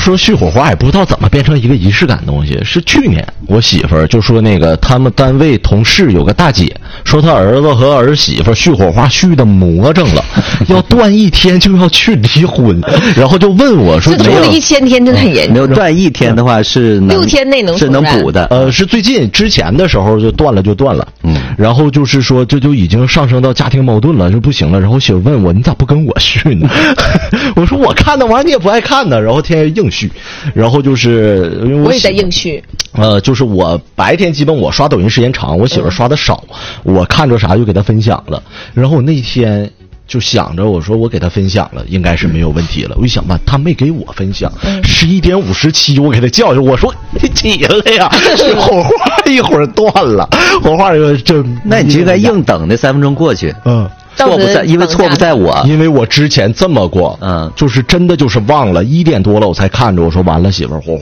说续火花也不知道怎么变成一个仪式感的东西。是去年我媳妇儿就说那个他们单位同事有个大姐说她儿子和儿媳妇续火花续的魔怔了，要断1天就要去离婚，然后就问我说， 这拖了1000天真的很严重。 没有断1天的话是 6天内是能补的。 是最近之前的时候就断了就断了，然后就是说这就已经上升到家庭矛盾了，就不行了。然后媳妇问我你咋不跟我续呢？我说我看那玩意儿你也不爱看呢，然后天天硬续，然后就是因为我也在硬续。 就是我白天基本我刷抖音时间长，我媳妇刷的少，我看着啥就给她分享了。然后我那天就想着，我说我给她分享了，应该是没有问题了。我一想吧，她没给我分享，11点57我给她叫去，我说你几个呀？火花一会儿断了，火花这， 那你就应该硬等那3分钟过去。错不在，因为错不在我， 因为我之前这么过，就是真的就是忘了1点多了我才看着，我说完了媳妇儿火